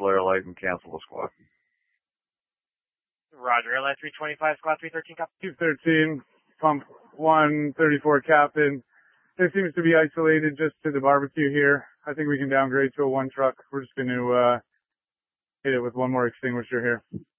flare light and cancel the squawk. Roger. LS 325, squad 313, copy. 213, pump 134, captain. There seems to be isolated just to the barbecue here. I think we can downgrade to a one truck. We're just going to hit it with one more extinguisher here.